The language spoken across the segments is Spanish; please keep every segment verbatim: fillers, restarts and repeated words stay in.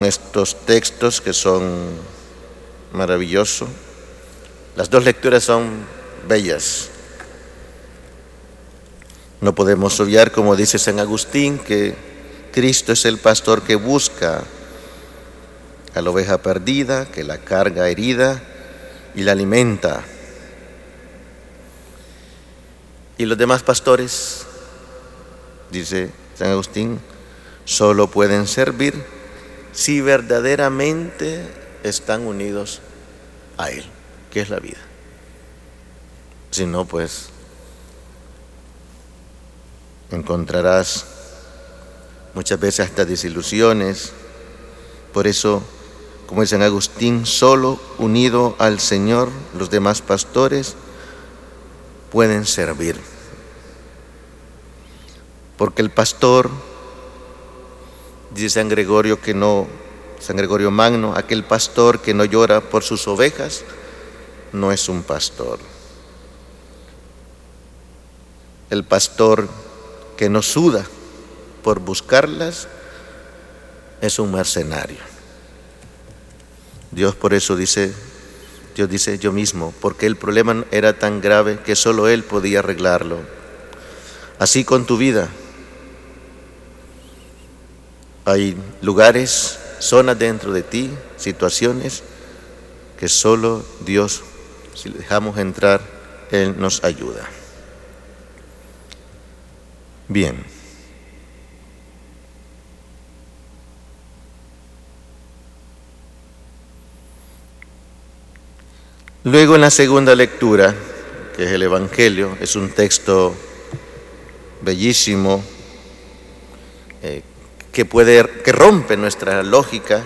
estos textos que son maravillosos. Las dos lecturas son bellas. No podemos obviar, como dice San Agustín, que Cristo es el pastor que busca a la oveja perdida, que la carga herida y la alimenta. Y los demás pastores, dice San Agustín, solo pueden servir si verdaderamente están unidos a Él, que es la vida. Si no, pues encontrarás muchas veces hasta desilusiones. Por eso, como dice San Agustín, solo unido al Señor los demás pastores pueden servir. Porque el pastor, dice San Gregorio que no, San Gregorio Magno, aquel pastor que no llora por sus ovejas, no es un pastor. El pastor que no suda por buscarlas es un mercenario. Dios por eso dice, Dios dice yo mismo, porque el problema era tan grave que solo Él podía arreglarlo. Así con tu vida. Hay lugares, zonas dentro de ti, situaciones que solo Dios, si le dejamos entrar, Él nos ayuda. Bien. Luego en la segunda lectura, que es el Evangelio, es un texto bellísimo, eh, que puede, que rompe nuestra lógica.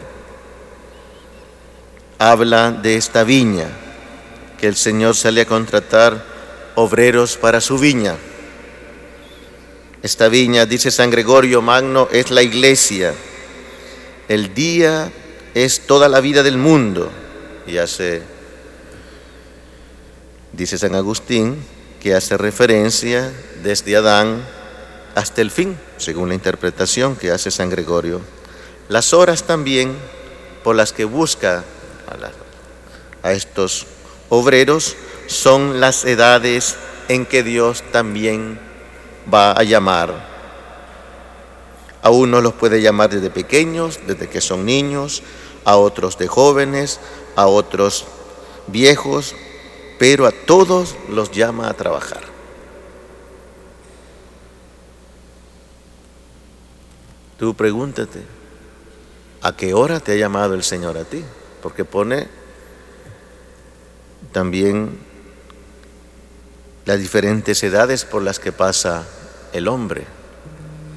Habla de esta viña, que el Señor sale a contratar obreros para su viña. Esta viña, dice San Gregorio Magno, es la iglesia. El día es toda la vida del mundo. Y hace, dice San Agustín, que hace referencia desde Adán hasta el fin, según la interpretación que hace San Gregorio. Las horas también por las que busca a, la, a estos obreros son las edades en que Dios también va a llamar. A unos los puede llamar desde pequeños, desde que son niños, a otros de jóvenes, a otros viejos, pero a todos los llama a trabajar. Tú pregúntate, ¿a qué hora te ha llamado el Señor a ti? Porque pone también las diferentes edades por las que pasa el hombre.